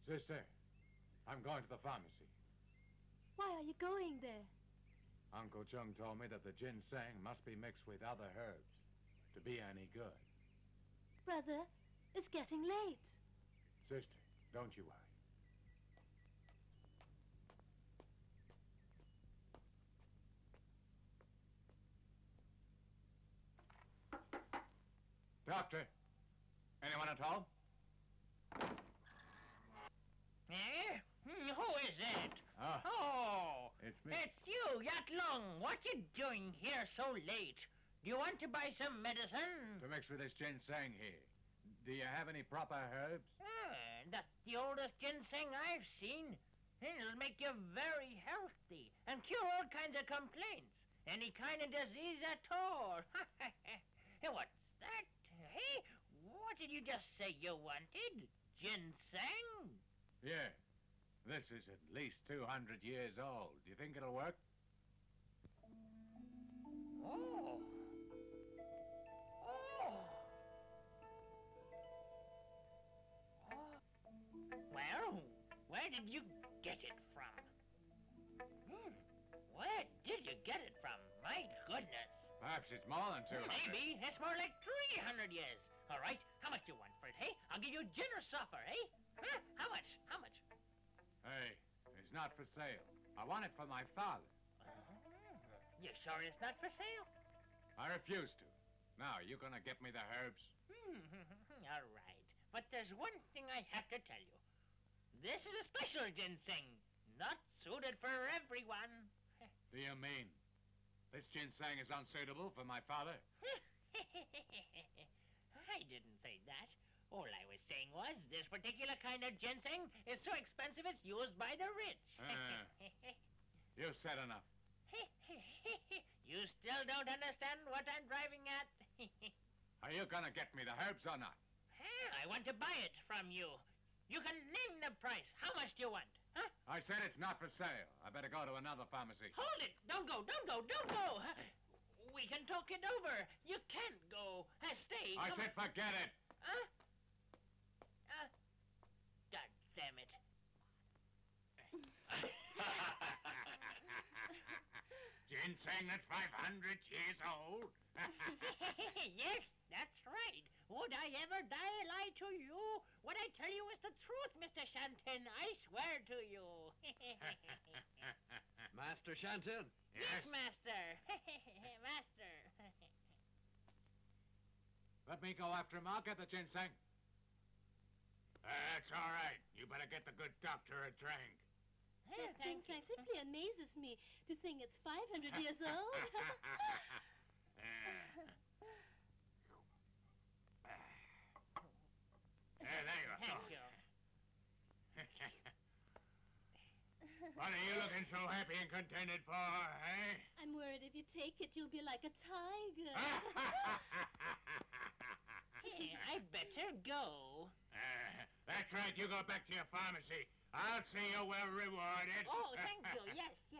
Sister, I'm going to the pharmacy. Why are you going there? Uncle Chung told me that the ginseng must be mixed with other herbs to be any good. Brother, it's getting late. Sister, don't you worry. Doctor, anyone at all? Eh? Who is it? Ah, Oh, it's me. it's you, Yat Long. What you doing here so late? Do you want to buy some medicine? To mix with this ginseng here. Do you have any proper herbs? That's the oldest ginseng I've seen. It'll make you very healthy and cure all kinds of complaints. Any kind of disease at all. What's that? Hey, what did you just say you wanted? Ginseng? Yeah. This is at least 200 years old. Do you think it'll work? Oh. Oh. Oh. Well, where did you get it from? Where did you get it from? My goodness. Perhaps it's more than 200. Maybe it's more like 300 years. All right, how much do you want for it, hey? I'll give you a generous offer, eh? Huh? How much? How much? Hey, it's not for sale. I want it for my father. You sure it's not for sale? I refuse to. Now, you gonna get me the herbs? All right, but there's one thing I have to tell you. This is a special ginseng, not suited for everyone. Do you mean this ginseng is unsuitable for my father? I didn't say that. All I was saying was this particular kind of ginseng is so expensive it's used by the rich. You said enough. You still don't understand what I'm driving at? Are you gonna get me the herbs or not? I want to buy it from you. You can name the price. How much do you want? Huh? I said it's not for sale. I better go to another pharmacy. Hold it! Don't go! Don't go! Don't go! We can talk it over. You can't go. Stay. I Come said on. forget it. Huh? God damn it. Ginseng that's 500 years old? Yes, that's right. Would I ever lie to you? What I tell you is the truth, Mr. Shanton. I swear to you. Master Shanton? Yes, Master. Master. Let me go after him. I'll get the ginseng. That's all right. You better get the good doctor a drink. That Thank you. ginseng simply amazes me to think it's 500 years old. There you go. Thank you. What are you looking so happy and contented for, eh? I'm worried if you take it, you'll be like a tiger. Hey, I'd better go. That's right. You go back to your pharmacy. I'll see you well rewarded. Oh, thank you. Yes,